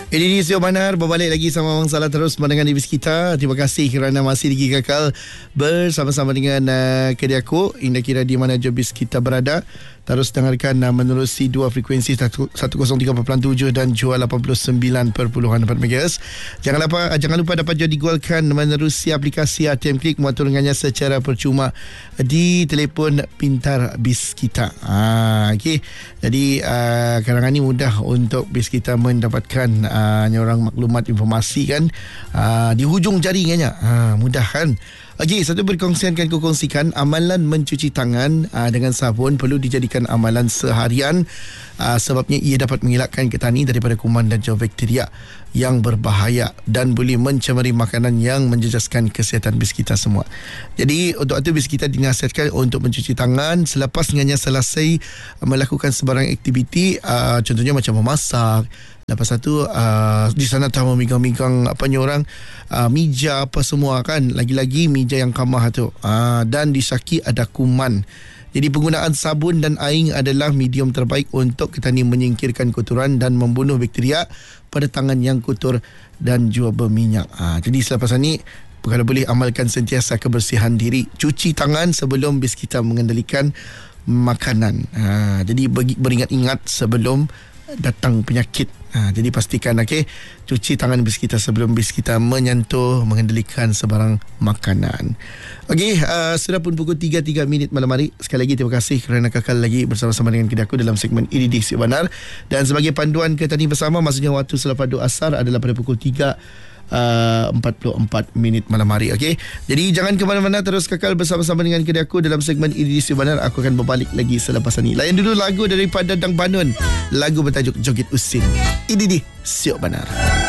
Ini Siok Banar berbalik lagi sama Abang Salah terus mendengar di kita. Terima kasih kerana masih lagi kekal bersama-sama dengan Kediaku. Indah kira di mana je bis kita berada. Terus dengarkan menerusi dua frekuensi 103.7 dan Jual 89.4 MHz. Jangan lupa dapat juga digualkan menerusi aplikasi ATM Klik mengatur dengannya secara percuma di telefon pintar bis kita. Okey. Jadi karangan ini mudah untuk bis kita mendapatkan orang maklumat informasi kan di hujung jaringannya. Mudah kan? Okey, satu berkongsikan kongsikan amalan mencuci tangan dengan sabun perlu dijadikan amalan seharian sebabnya ia dapat mengelakkan ketani daripada kuman dan juga bakteria yang berbahaya dan boleh mencemari makanan yang menjejaskan kesihatan bis kita semua. Jadi untuk itu bis kita dinasihatkan untuk mencuci tangan selepas dengannya selesai melakukan sebarang aktiviti, contohnya macam memasak. Lepas satu di sana tahu memegang-megang orang meja apa semua kan, lagi-lagi meja yang kamah tu dan disaki ada kuman. Jadi penggunaan sabun dan air adalah medium terbaik untuk ketani menyingkirkan kotoran dan membunuh bakteria pada tangan yang kotor dan juga berminyak. Jadi selepas ini kalau boleh amalkan sentiasa kebersihan diri, cuci tangan sebelum bis kita mengendalikan makanan. Jadi beringat-ingat sebelum datang penyakit. Jadi pastikan cuci tangan bis kita sebelum bis kita menyentuh mengendalikan sebarang makanan. Sudah pun pukul 3.03 malam hari. Sekali lagi terima kasih kerana kekal lagi bersama-sama dengan Kediaku dalam segmen ini di Siok Banar. Dan sebagai panduan ketani bersama, maksudnya waktu selepas doa asar adalah pada pukul 3.44 malam hari. Jadi jangan ke mana-mana, terus kekal bersama-sama dengan Kediaku dalam segmen ini di Siok Banar. Aku akan berbalik lagi selepas ini. Layan dulu lagu daripada Dang Banun, lagu bertajuk Joget Usin. Ini di Siok Banar.